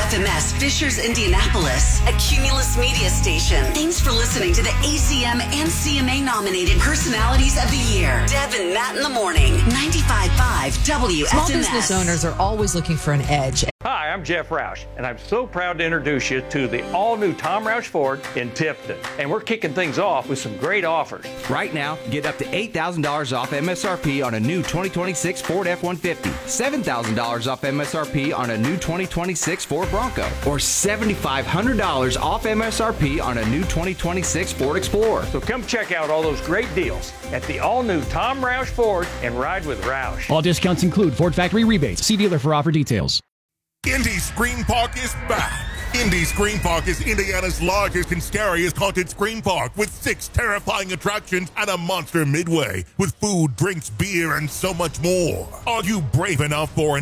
WFMS Fishers, Indianapolis, a Cumulus media station. Thanks for listening to the ACM and CMA nominated Personalities of the Year. Deb and Matt in the Morning, 95.5 WFMS. Small business owners are always looking for an edge. Hi, I'm Jeff Roush, and I'm so proud to introduce you to the all-new Tom Roush Ford in Tifton. And we're kicking things off with some great offers. Right now, get up to $8,000 off MSRP on a new 2026 Ford F-150, $7,000 off MSRP on a new 2026 Ford Bronco, or $7,500 off MSRP on a new 2026 Ford Explorer. So come check out all those great deals at the all-new Tom Roush Ford and ride with Roush. All discounts include Ford factory rebates. See dealer for offer details. Indy's Scream Park is back. Indy's Scream Park is Indiana's largest and scariest haunted scream park with 6 terrifying attractions and a monster midway with food, drinks, beer, and so much more. Are you brave enough for an